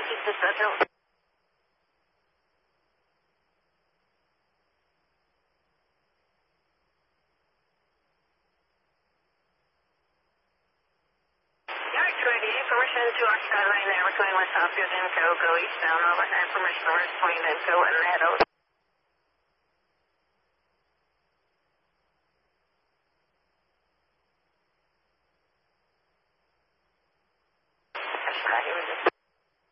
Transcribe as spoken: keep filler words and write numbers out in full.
keep this up. Permission to occupy lane there between West Southfield and Co. Go eastbound over. Permission to between Enco and Meadows.